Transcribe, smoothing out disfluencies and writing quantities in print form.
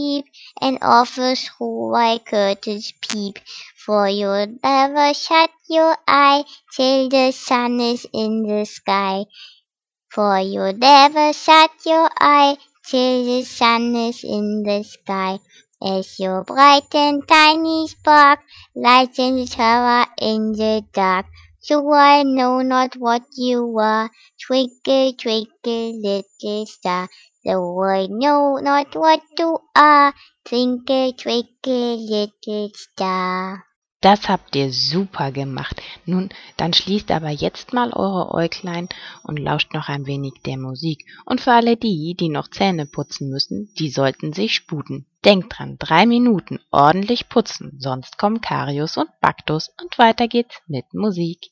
and over through thy curtains peep, for you'll never shut your eye till the sun is in the sky. For you'll never shut your eye till the sun is in the sky, as your bright and tiny spark lights in the tower in the dark. So I know not what you are, twinkle, twinkle, little star. Though I know not what you are, twinkle, twinkle, little star. Das habt ihr super gemacht. Nun, dann schließt aber jetzt mal eure Äuglein und lauscht noch ein wenig der Musik. Und für alle die, die noch Zähne putzen müssen, die sollten sich sputen. Denkt dran, 3 Minuten ordentlich putzen, sonst kommen Karius und Baktus und weiter geht's mit Musik.